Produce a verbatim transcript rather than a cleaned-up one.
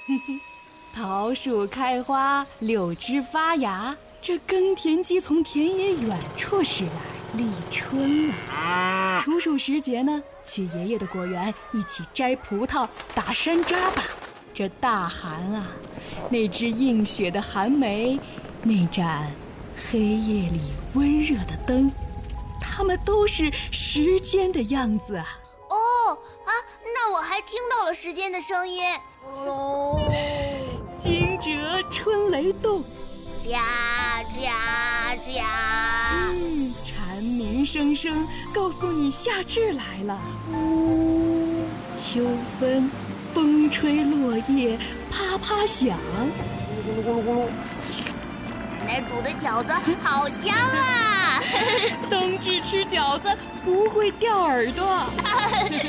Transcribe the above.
桃树开花，柳枝发芽，这耕田机从田野远处驶来，立春了。处暑时节呢，去爷爷的果园一起摘葡萄、打山楂吧。这大寒啊，那只映雪的寒梅，那盏黑夜里温热的灯，它们都是时间的样子啊。 哦啊，那我还听到了时间的声音。 哦，惊蛰春雷动， 呀呀呀！ 嗯，蝉鸣声声告诉你夏至来了。 呜， 秋分，风吹落叶啪啪响。 咕噜咕噜咕噜。奶奶煮的饺子好香啊！ 冬至吃饺子不会掉耳朵。